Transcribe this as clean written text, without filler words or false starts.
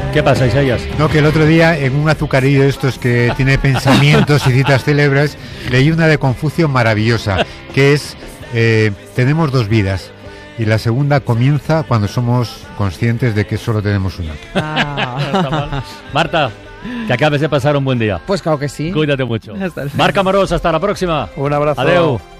¿Qué pasa, Isaías? No, que el otro día en un azucarillo de estos que tiene pensamientos y citas célebres, leí una de Confucio maravillosa, que es, tenemos 2 vidas. Y la segunda comienza cuando somos conscientes de que solo tenemos una. Marta, que acabes de pasar un buen día. Pues claro que sí. Cuídate mucho. Hasta luego. Marc Amorós, hasta la próxima. Un abrazo. Adeu.